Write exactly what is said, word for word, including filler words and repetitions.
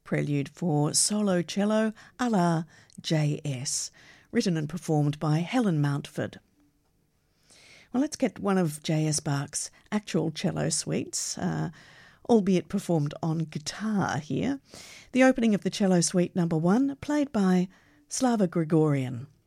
prelude for solo cello a la J S, written and performed by Helen Mountford. Well, let's get one of J S Bach's actual cello suites, uh, albeit performed on guitar here. The opening of the cello suite number one, played by Slava Grigorian.